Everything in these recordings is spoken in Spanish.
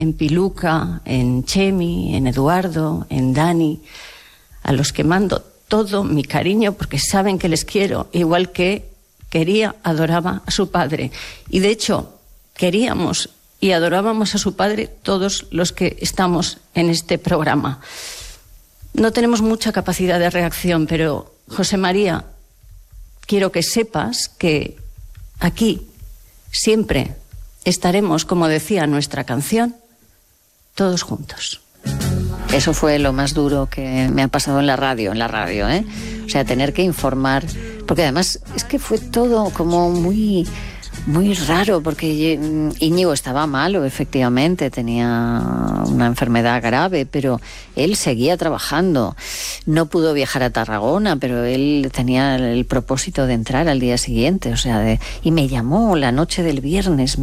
en Piluca, en Chemi, en Eduardo, en Dani, a los que mando todo mi cariño porque saben que les quiero, igual que quería, adoraba a su padre. Y de hecho, queríamos y adorábamos a su padre todos los que estamos en este programa. No tenemos mucha capacidad de reacción, pero José María, quiero que sepas que aquí siempre estaremos, como decía nuestra canción, todos juntos. Eso fue lo más duro que me ha pasado en la radio, ¿eh? O sea, tener que informar, porque además es que fue todo como muy raro, porque Íñigo estaba malo, efectivamente, tenía una enfermedad grave, pero él seguía trabajando. No pudo viajar a Tarragona, pero él tenía el propósito de entrar al día siguiente, o sea, y me llamó la noche del viernes,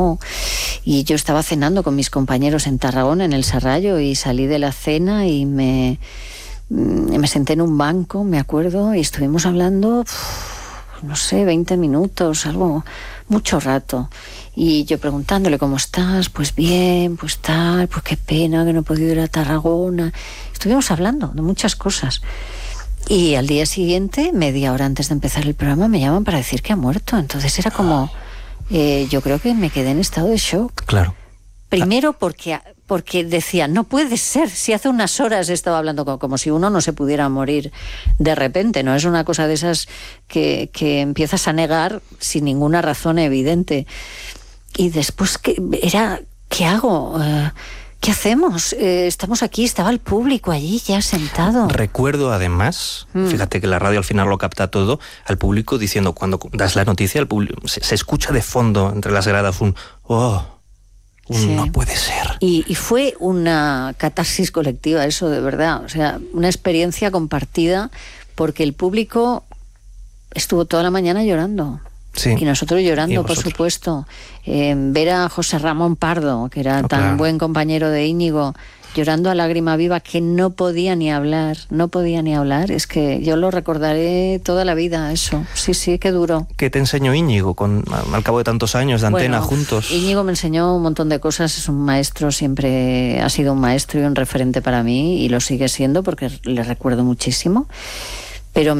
y yo estaba cenando con mis compañeros en Tarragona, en el Serrallo, y salí de la cena y me senté en un banco, me acuerdo, y estuvimos hablando, no sé, 20 minutos, algo, mucho rato. Y yo preguntándole, ¿cómo estás? Pues bien, pues tal, pues qué pena que no he podido ir a Tarragona. Estuvimos hablando de muchas cosas. Y al día siguiente, media hora antes de empezar el programa, me llaman para decir que ha muerto. Entonces era como, yo creo que me quedé en estado de shock. Claro. Primero porque decía, no puede ser, si hace unas horas estaba hablando como si uno no se pudiera morir de repente, no es una cosa de esas que empiezas a negar sin ninguna razón evidente. Y después, ¿qué hago? ¿Qué hacemos? Estamos aquí, estaba el público allí ya sentado. Recuerdo además, fíjate que la radio al final lo capta todo, al público diciendo, cuando das la noticia, el público, se escucha de fondo entre las gradas un ¡oh! Sí. No puede ser. Y fue una catarsis colectiva eso, de verdad. O sea, una experiencia compartida, porque el público estuvo toda la mañana llorando. Sí. Y nosotros llorando, por supuesto. Ver a José Ramón Pardo, que era tan buen compañero de Íñigo, llorando a lágrima viva, que no podía ni hablar. Es que yo lo recordaré toda la vida, eso. Sí, qué duro. ¿Qué te enseñó Íñigo al cabo de tantos años de antena juntos? Íñigo me enseñó un montón de cosas, es un maestro, siempre ha sido un maestro y un referente para mí, y lo sigue siendo porque le recuerdo muchísimo. Pero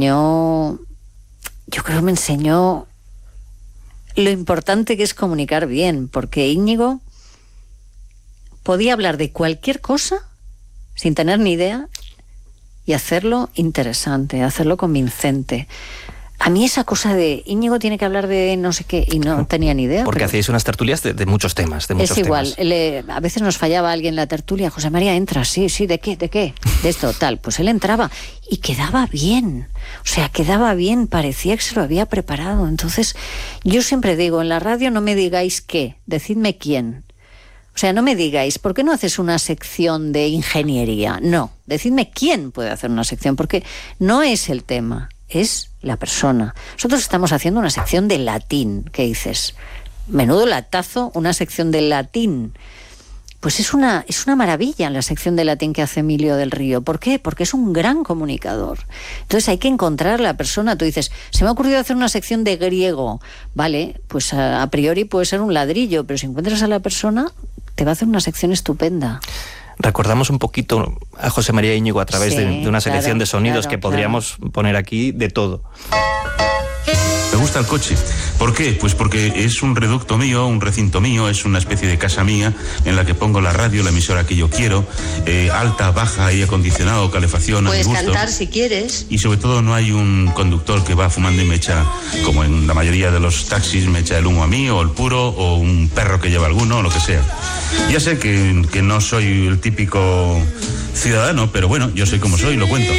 yo creo que me enseñó lo importante que es comunicar bien, porque Íñigo podía hablar de cualquier cosa sin tener ni idea y hacerlo interesante, hacerlo convincente. A mí esa cosa de Íñigo tiene que hablar de no sé qué, y no tenía ni idea. Porque hacíais unas tertulias de muchos temas. Es igual, a veces nos fallaba alguien en la tertulia. José María, entra, sí, ¿de qué? De esto, tal. Pues él entraba y quedaba bien. O sea, quedaba bien, parecía que se lo había preparado. Entonces, yo siempre digo, en la radio no me digáis qué, decidme quién. O sea, no me digáis, ¿por qué no haces una sección de ingeniería? No, decidme quién puede hacer una sección, porque no es el tema, es la persona. Nosotros estamos haciendo una sección de latín, ¿qué dices? Menudo latazo, una sección de latín. Pues es una maravilla la sección de latín que hace Emilio del Río. ¿Por qué? Porque es un gran comunicador. Entonces hay que encontrar a la persona. Tú dices, se me ha ocurrido hacer una sección de griego. Vale, pues a priori puede ser un ladrillo, pero si encuentras a la persona, te va a hacer una sección estupenda. Recordamos un poquito a José María Íñigo a través de una selección de sonidos que podríamos poner aquí de todo. Me gusta el coche. ¿Por qué? Pues porque es un reducto mío, un recinto mío, es una especie de casa mía en la que pongo la radio, la emisora que yo quiero, alta, baja, aire acondicionado, calefacción, a mi gusto. Puedes cantar si quieres. Y sobre todo no hay un conductor que va fumando y me echa, como en la mayoría de los taxis, me echa el humo a mí, o el puro, o un perro que lleva alguno, o lo que sea. Ya sé que no soy el típico ciudadano, pero bueno, yo soy como soy, lo cuento.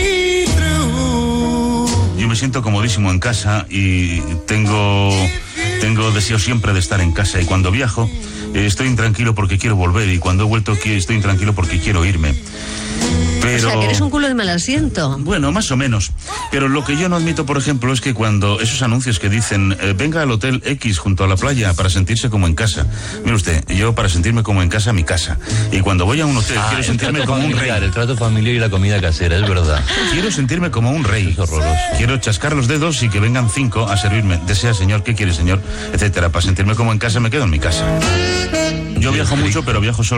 Yo me siento comodísimo en casa y tengo deseo siempre de estar en casa, y cuando viajo estoy intranquilo porque quiero volver, y cuando he vuelto aquí estoy intranquilo porque quiero irme. Pero, o sea, que eres un culo de mal asiento. Bueno, más o menos. Pero lo que yo no admito, por ejemplo, es que cuando esos anuncios que dicen venga al Hotel X junto a la playa para sentirse como en casa. Mire usted, yo para sentirme como en casa, mi casa. Y cuando voy a un hotel quiero sentirme como un rey. El trato familiar y la comida casera, es verdad. Quiero sentirme como un rey. Es horroroso. Quiero chascar los dedos y que vengan 5 a servirme. Desea, señor, ¿qué quiere, señor? Etcétera. Para sentirme como en casa me quedo en mi casa. Yo viajo mucho, pero viajo solo.